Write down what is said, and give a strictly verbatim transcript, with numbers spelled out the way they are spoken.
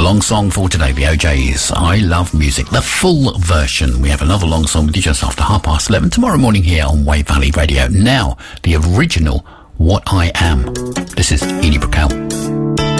The long song for today, the O J's I Love Music, the full version. We have another long song with you just after half past eleven tomorrow morning here on Wave Valley Radio. Now, the original What I Am. This is Edie Brickell.